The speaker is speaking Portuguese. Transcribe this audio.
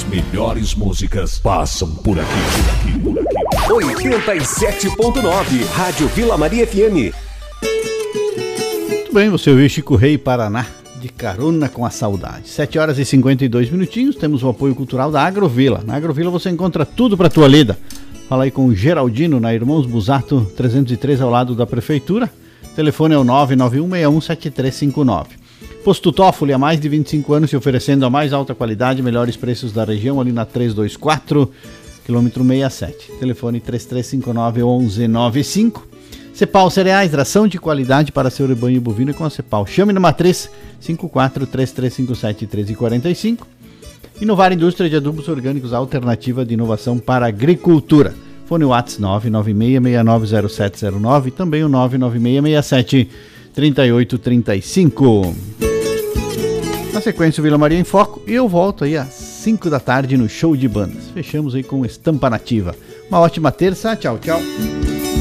melhores músicas passam por aqui. 87.9 Rádio Vila Maria FM. Muito bem, você ouviu Chico Rei Paraná, de carona com a saudade. 7 horas e 52 minutinhos, temos o apoio cultural da Agrovila. Na Agrovila você encontra tudo para tua lida. Fala aí com o Geraldino, na Irmãos Busato 303, ao lado da Prefeitura. O telefone é o 991617359. Posto Toffoli, há mais de 25 anos, se oferecendo a mais alta qualidade, melhores preços da região, ali na 324, quilômetro 67. Telefone 3359-1195. Cepal Cereais, ração de qualidade para seu rebanho bovino com a Cepal. Chame na matriz 54-3357-1345. Inovar Indústria de Adubos Orgânicos, alternativa de inovação para a agricultura. Fone WhatsApp 996690709, também o 99667-3835. Na sequência, o Vila Maria em Foco, e eu volto aí às 5 da tarde no Show de Bandas. Fechamos aí com Estampa Nativa. Uma ótima terça, tchau, tchau.